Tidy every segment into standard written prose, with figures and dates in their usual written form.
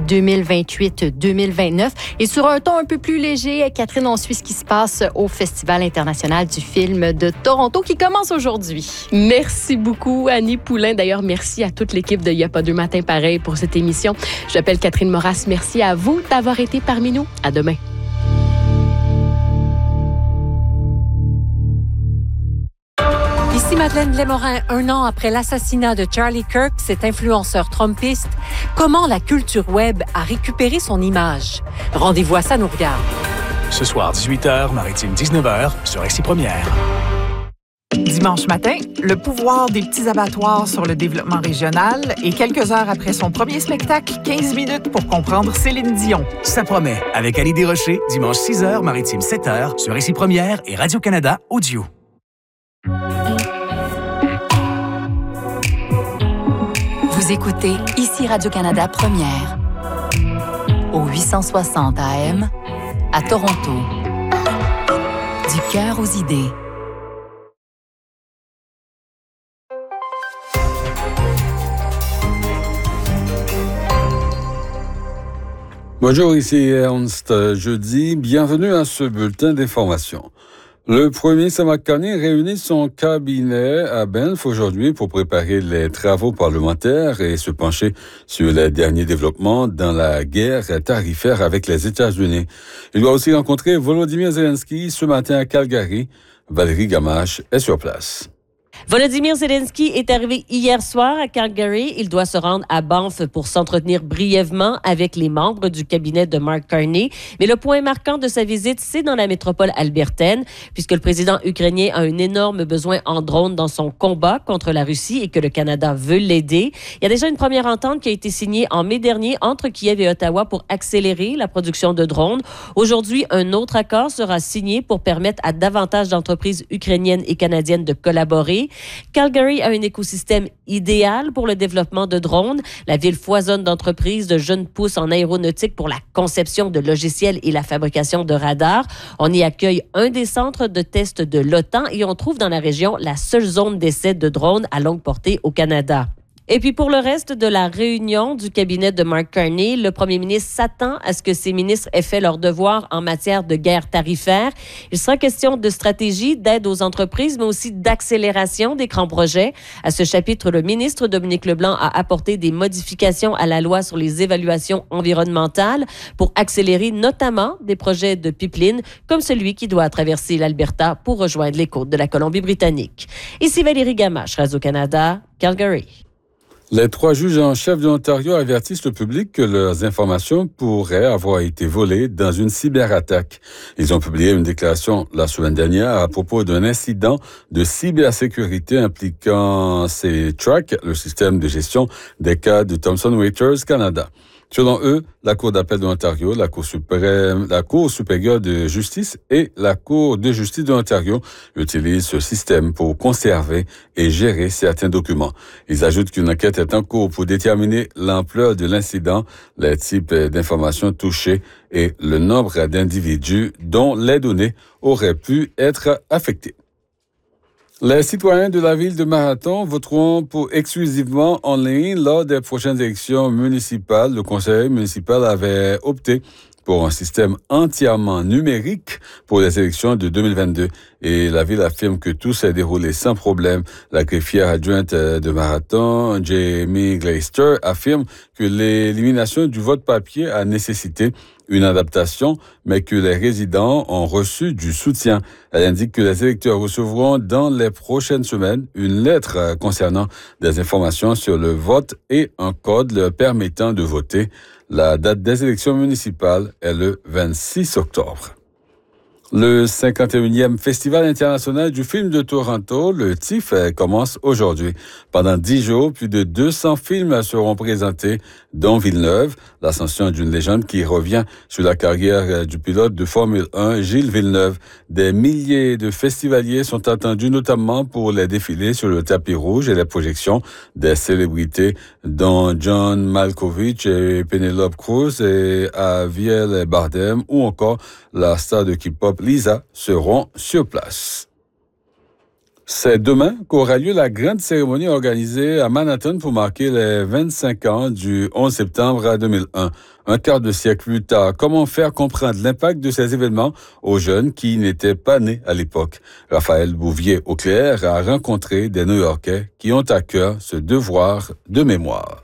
2028-2029. Et sur un ton un peu plus léger, Catherine, on suit ce qui se passe au Festival international du film de Toronto qui commence aujourd'hui. Merci beaucoup, Annie Poulain. D'ailleurs, merci à toute l'équipe de Y'a pas deux matins pareil pour cette émission. Je m'appelle Catherine Moras. Merci à vous d'avoir été parmi nous. À demain. Ici Madeleine Lémorin, 1 an après l'assassinat de Charlie Kirk, cet influenceur trumpiste, comment la culture web a récupéré son image? Rendez-vous à Ça nous regarde. Ce soir, 18h, Maritime 19h, sur Récit Première. Dimanche matin, le pouvoir des petits abattoirs sur le développement régional et quelques heures après son premier spectacle, 15 minutes pour comprendre Céline Dion. Ça promet, avec Annie Desrochers, dimanche 6h, Maritime 7h, sur Récit Première et Radio-Canada Audio. Vous écoutez ici Radio-Canada Première, au 860 AM, à Toronto. Du cœur aux idées. Bonjour, ici Ernst Jeudi. Bienvenue à ce bulletin d'information. Le premier ministre Mark Carney réunit son cabinet à Banff aujourd'hui pour préparer les travaux parlementaires et se pencher sur les derniers développements dans la guerre tarifaire avec les États-Unis. Il doit aussi rencontrer Volodymyr Zelensky ce matin à Calgary. Valérie Gamache est sur place. Volodymyr Zelensky est arrivé hier soir à Calgary. Il doit se rendre à Banff pour s'entretenir brièvement avec les membres du cabinet de Mark Carney. Mais le point marquant de sa visite, c'est dans la métropole albertaine, puisque le président ukrainien a un énorme besoin en drones dans son combat contre la Russie et que le Canada veut l'aider. Il y a déjà une première entente qui a été signée en mai dernier entre Kiev et Ottawa pour accélérer la production de drones. Aujourd'hui, un autre accord sera signé pour permettre à davantage d'entreprises ukrainiennes et canadiennes de collaborer. Calgary a un écosystème idéal pour le développement de drones. La ville foisonne d'entreprises, de jeunes pousses en aéronautique pour la conception de logiciels et la fabrication de radars. On y accueille un des centres de test de l'OTAN et on trouve dans la région la seule zone d'essai de drones à longue portée au Canada. Et puis pour le reste de la réunion du cabinet de Mark Carney, le premier ministre s'attend à ce que ses ministres aient fait leur devoir en matière de guerre tarifaire. Il sera question de stratégie, d'aide aux entreprises, mais aussi d'accélération des grands projets. À ce chapitre, le ministre Dominique Leblanc a apporté des modifications à la loi sur les évaluations environnementales pour accélérer notamment des projets de pipeline comme celui qui doit traverser l'Alberta pour rejoindre les côtes de la Colombie-Britannique. Ici Valérie Gamache, Radio-Canada, Calgary. Les 3 juges en chef de l'Ontario avertissent le public que leurs informations pourraient avoir été volées dans une cyberattaque. Ils ont publié une déclaration la semaine dernière à propos d'un incident de cybersécurité impliquant C-Track, le système de gestion des cas de Thomson Reuters Canada. Selon eux, la Cour d'appel de l'Ontario, la Cour supérieure de justice et la Cour de justice de l'Ontario utilisent ce système pour conserver et gérer certains documents. Ils ajoutent qu'une enquête est en cours pour déterminer l'ampleur de l'incident, les types d'informations touchées et le nombre d'individus dont les données auraient pu être affectées. Les citoyens de la ville de Marathon voteront exclusivement en ligne lors des prochaines élections municipales. Le conseil municipal avait opté pour un système entièrement numérique pour les élections de 2022. Et la ville affirme que tout s'est déroulé sans problème. La greffière adjointe de Marathon, Jamie Glaister, affirme que l'élimination du vote papier a nécessité une adaptation, mais que les résidents ont reçu du soutien. Elle indique que les électeurs recevront dans les prochaines semaines une lettre concernant des informations sur le vote et un code leur permettant de voter. La date des élections municipales est le 26 octobre. Le 51e Festival international du film de Toronto, le TIFF, commence aujourd'hui. Pendant 10 jours, plus de 200 films seront présentés, dont Villeneuve, l'ascension d'une légende qui revient sur la carrière du pilote de Formule 1, Gilles Villeneuve. Des milliers de festivaliers sont attendus, notamment pour les défilés sur le tapis rouge et les projections des célébrités, dont John Malkovich et Penelope Cruz et Javier Bardem, ou encore la star de K-pop Lisa seront sur place. C'est demain qu'aura lieu la grande cérémonie organisée à Manhattan pour marquer les 25 ans du 11 septembre 2001. Un quart de siècle plus tard, comment faire comprendre l'impact de ces événements aux jeunes qui n'étaient pas nés à l'époque? Raphaël Bouvier-Auclair a rencontré des New-Yorkais qui ont à cœur ce devoir de mémoire.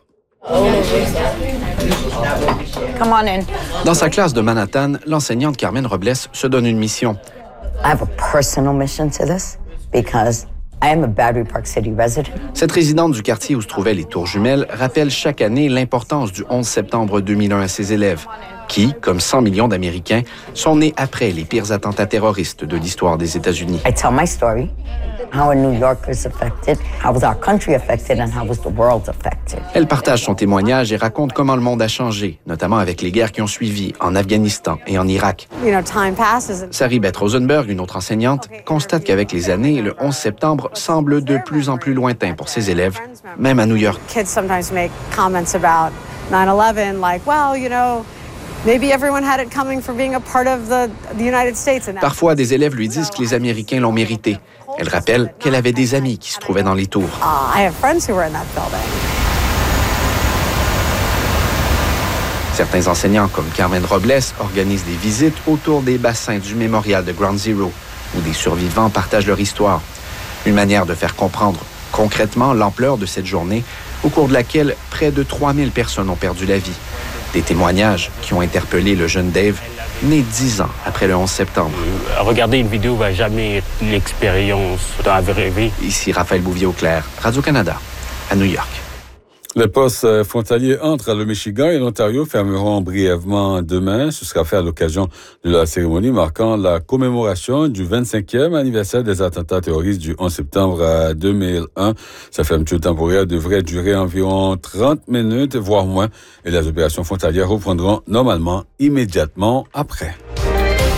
Dans sa classe de Manhattan, l'enseignante Carmen Robles se donne une mission. I have a personal mission to this because I am a Battery Park City resident. Cette résidente du quartier où se trouvaient les Tours Jumelles rappelle chaque année l'importance du 11 septembre 2001 à ses élèves, qui, comme 100 millions d'Américains, sont nés après les pires attentats terroristes de l'histoire des États-Unis. I tell my story, how a New Yorker is affected, how was our country affected, and how was the world affected. Elle partage son témoignage et raconte comment le monde a changé, notamment avec les guerres qui ont suivi en Afghanistan et en Irak. Sari Beth Rosenberg, une autre enseignante, constate qu'avec les années, le 11 septembre semble de plus en plus lointain pour ses élèves, même à New York. Kids sometimes make comments about 9/11, like, well, you know, maybe everyone had it coming for being a part of the United States. Parfois, des élèves lui disent que les Américains l'ont mérité. Elle rappelle qu'elle avait des amis qui se trouvaient dans les tours. I have friends who were in that building. Certains enseignants, comme Carmen Robles, organisent des visites autour des bassins du mémorial de Ground Zero, où des survivants partagent leur histoire. Une manière de faire comprendre concrètement l'ampleur de cette journée, au cours de laquelle près de 3000 personnes ont perdu la vie. Des témoignages qui ont interpellé le jeune Dave, né 10 ans après le 11 septembre. Regarder une vidéo va jamais être l'expérience dans la vraie vie. Ici Raphaël Bouvier-Auclair, Radio-Canada, à New York. Les postes frontaliers entre le Michigan et l'Ontario fermeront brièvement demain. Ce sera fait à l'occasion de la cérémonie marquant la commémoration du 25e anniversaire des attentats terroristes du 11 septembre 2001. Sa fermeture temporaire devrait durer environ 30 minutes, voire moins, et les opérations frontalières reprendront normalement immédiatement après.